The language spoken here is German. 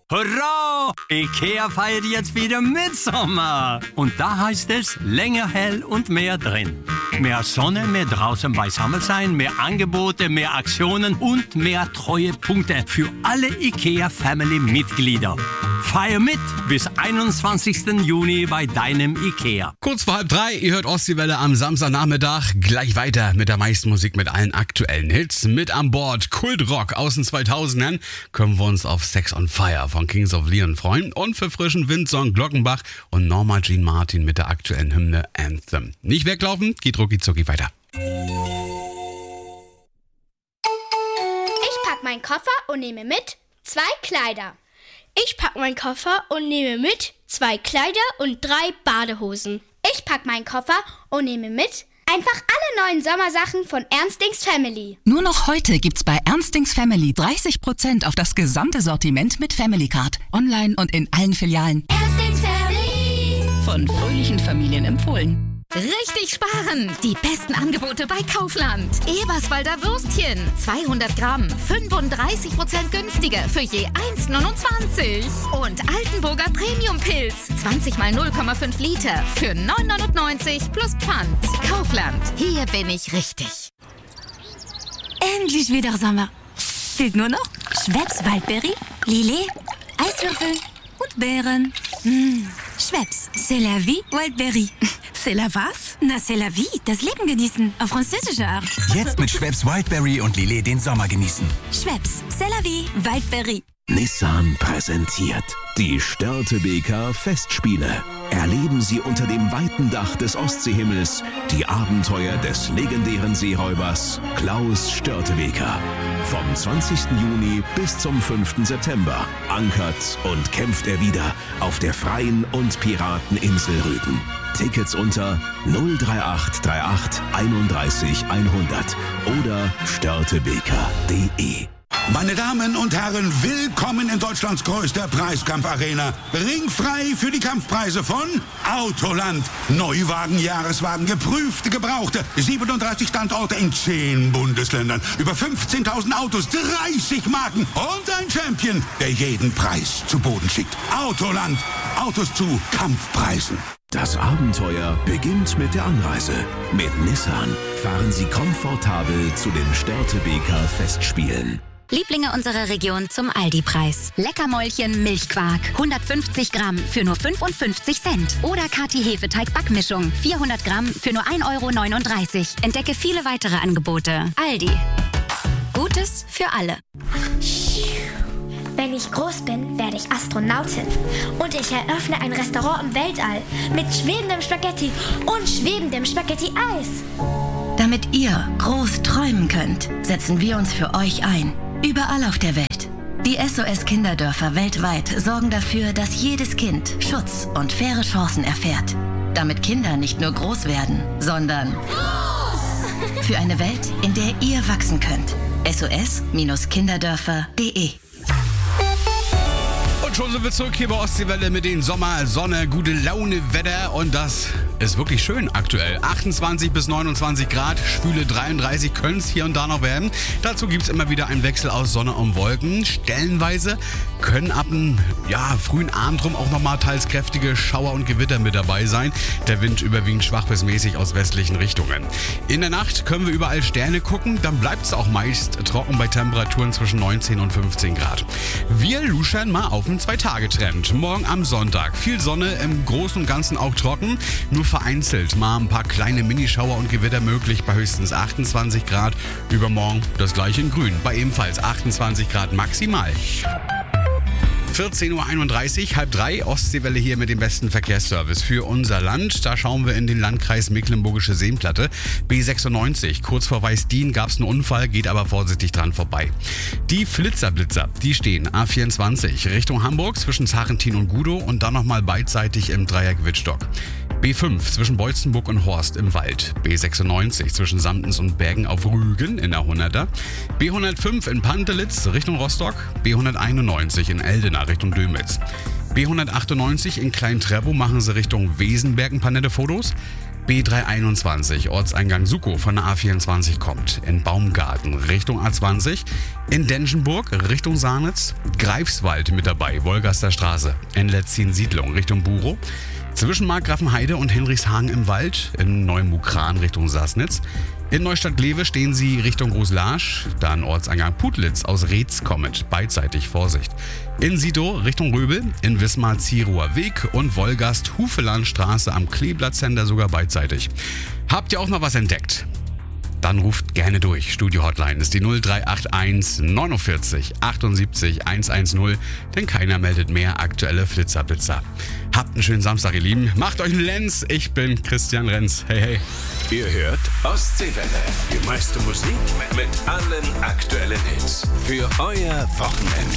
Hurra! IKEA feiert jetzt wieder Mitsommer. Und da heißt es länger hell und mehr drin. Mehr Sonne, mehr draußen beisammen sein, mehr Angebote, mehr Aktionen und mehr Treuepunkte für alle IKEA-Family-Mitglieder. Feier mit bis 21. Juni bei deinem IKEA. Kurz vor 2:30, ihr hört Ostseewelle am Samstagnachmittag. Gleich weiter mit der meisten Musik, mit allen aktuellen Hits. Mit an Bord Kultrock aus den 2000ern. Können wir uns auf Sex on Fire von Kings of Leon freuen. Und für frischen Windsong Glockenbach und Norma Jean Martin mit der aktuellen Hymne Anthem. Nicht weglaufen, geht rucki zucki weiter. Ich pack meinen Koffer und nehme mit 2 Kleider. Ich pack meinen Koffer und nehme mit 2 Kleider und 3 Badehosen. Ich pack meinen Koffer und nehme mit einfach alle neuen Sommersachen von Ernstings Family. Nur noch heute gibt's bei Ernstings Family 30% auf das gesamte Sortiment mit Family Card. Online und in allen Filialen. Ernstings Family. Von fröhlichen Familien empfohlen. Richtig sparen! Die besten Angebote bei Kaufland. Eberswalder Würstchen, 200 Gramm, 35% günstiger für je 1,29. Und Altenburger Premium-Pilz, 20 mal 0,5 Liter für 9,99 plus Pfand. Kaufland, hier bin ich richtig. Endlich wieder Sommer. Fehlt nur noch Schweppes Waldbeere, Lillet, Eiswürfel und Beeren. Schweppes, c'est la vie, Wildberry. C'est la was? Na, c'est la vie, das Leben genießen, auf französische Art. Jetzt mit Schweppes Wildberry und Lillet den Sommer genießen. Schweppes, c'est la vie, Wildberry. Nissan präsentiert die Störtebeker Festspiele. Erleben Sie unter dem weiten Dach des Ostseehimmels die Abenteuer des legendären Seeräubers Klaus Störtebeker. Vom 20. Juni bis zum 5. September ankert und kämpft er wieder auf der freien und Pirateninsel Rügen. Tickets unter 03838 31 100 oder störtebeker.de. Meine Damen und Herren, willkommen in Deutschlands größter Preiskampfarena. Ringfrei für die Kampfpreise von Autoland. Neuwagen, Jahreswagen, geprüfte, gebrauchte. 37 Standorte in 10 Bundesländern. Über 15.000 Autos, 30 Marken und ein Champion, der jeden Preis zu Boden schickt. Autoland. Autos zu Kampfpreisen. Das Abenteuer beginnt mit der Anreise. Mit Nissan fahren Sie komfortabel zu den Störtebeker Festspielen. Lieblinge unserer Region zum Aldi-Preis. Leckermäulchen Milchquark, 150 Gramm für nur 55 Cent. Oder Kati Hefeteig-Backmischung, 400 Gramm für nur 1,39 Euro. Entdecke viele weitere Angebote. Aldi. Gutes für alle. Wenn ich groß bin, werde ich Astronautin. Und ich eröffne ein Restaurant im Weltall mit schwebendem Spaghetti und schwebendem Spaghetti-Eis. Damit ihr groß träumen könnt, setzen wir uns für euch ein. Überall auf der Welt. Die SOS-Kinderdörfer weltweit sorgen dafür, dass jedes Kind Schutz und faire Chancen erfährt. Damit Kinder nicht nur groß werden, sondern für eine Welt, in der ihr wachsen könnt. SOS-Kinderdörfer.de. Und schon sind wir zurück hier bei Ostseewelle mit den Sommer, Sonne, gute Laune, Wetter. Und das ist wirklich schön aktuell. 28 bis 29 Grad, schwüle 33 können es hier und da noch werden. Dazu gibt es immer wieder einen Wechsel aus Sonne und Wolken. Stellenweise können ab dem frühen Abend rum auch nochmal teils kräftige Schauer und Gewitter mit dabei sein. Der Wind überwiegend schwach bis mäßig aus westlichen Richtungen. In der Nacht können wir überall Sterne gucken. Dann bleibt es auch meist trocken bei Temperaturen zwischen 19 und 15 Grad. Wir luschern mal auf den 2-Tage-Trend. Morgen am Sonntag viel Sonne, im Großen und Ganzen auch trocken. Nur vereinzelt mal ein paar kleine Minischauer und Gewitter möglich bei höchstens 28 Grad. Übermorgen das gleiche in Grün, bei ebenfalls 28 Grad maximal. 14.31 Uhr, 2:30, Ostseewelle hier mit dem besten Verkehrsservice für unser Land. Da schauen wir in den Landkreis Mecklenburgische Seenplatte. B96, kurz vor Weißdien gab es einen Unfall, geht aber vorsichtig dran vorbei. Die Flitzerblitzer, die stehen A24 Richtung Hamburg zwischen Zachentin und Gudow und dann nochmal beidseitig im Dreieck Wittstock. B5 zwischen Beutzenburg und Horst im Wald. B96 zwischen Samtens und Bergen auf Rügen in der 100er. B105 in Pantelitz Richtung Rostock. B191 in Eldena Richtung Dömitz. B198 in Klein-Treppow machen sie Richtung Wesenberg ein paar nette Fotos. B321, Ortseingang Sukow von der A24 kommt, in Baumgarten Richtung A20, in Denschenburg Richtung Sahnitz, Greifswald mit dabei, Wolgaster Straße, in Letzin-Siedlung Richtung Burow, zwischen Markgrafenheide und Hinrichshagen im Wald, in Neumukran Richtung Sassnitz. In Neustadt-Glewe stehen Sie Richtung Großlarsch, dann Ortseingang Putlitz aus Reetz kommend, beidseitig Vorsicht. In Sidow Richtung Röbel, in Wismar-Zieruwer Weg und Wolgast-Hufelandstraße am Kleeblatt-Center sogar beidseitig. Habt ihr auch noch was entdeckt? Dann ruft gerne durch. Studio-Hotline ist die 0381 49 78 110, denn keiner meldet mehr aktuelle Flitzerblitzer. Habt einen schönen Samstag, ihr Lieben. Macht euch einen Lenz. Ich bin Christian Renz. Hey, hey. Ihr hört Ostseewelle. Die meiste Musik mit allen aktuellen Hits. Für euer Wochenende.